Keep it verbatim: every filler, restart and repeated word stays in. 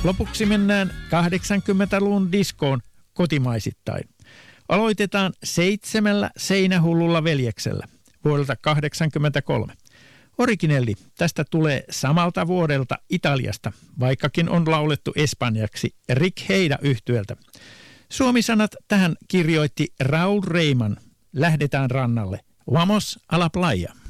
Lopuksi mennään kahdeksankymmentäluvun diskoon kotimaisittain. Aloitetaan seitsemällä seinähullulla veljeksellä vuodelta kahdeksankymmentäkolme. Originelli tästä tulee samalta vuodelta Italiasta, vaikkakin on laulettu espanjaksi Rick Heida -yhtyeltä. Suomisanat tähän kirjoitti Raul Reiman. Lähdetään rannalle. Vamos a la playa.